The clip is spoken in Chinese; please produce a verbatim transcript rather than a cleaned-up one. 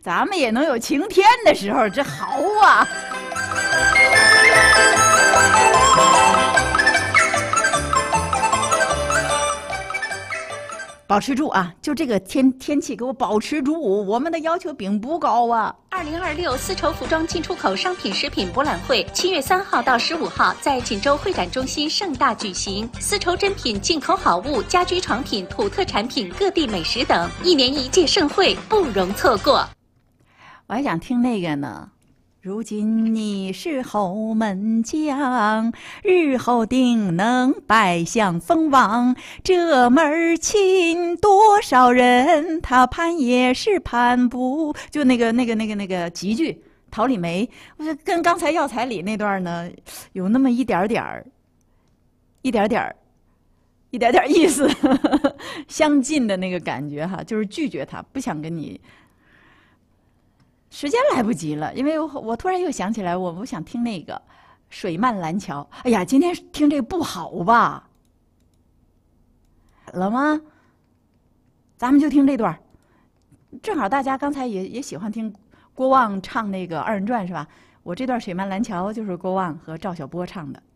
咱们也能有晴天的时候，这好啊！保持住啊！就这个天天气，给我保持住。我们的要求并不高啊。 二零二六丝绸服装进出口商品食品博览会七月三号到十五号在锦州会展中心盛大举行，丝绸珍品、进口好物、家居床品、土特产品、各地美食等，一年一届盛会不容错过。 我还想听那个呢。如今你是侯门将，日后定能拜相封王。这门亲多少人，他攀也是攀不。就那个那个那个那个集句，桃李梅，我说跟刚才药材里那段呢，有那么一点点儿，一点点儿，一点点意思呵呵相近的那个感觉哈，就是拒绝他，不想跟你。时间来不及了，因为我我突然又想起来，我我想听那个水漫蓝桥。哎呀，今天听这个不好吧？了吗？咱们就听这段，正好大家刚才也也喜欢听郭旺唱那个二人转是吧？我这段水漫蓝桥就是郭旺和赵小波唱的。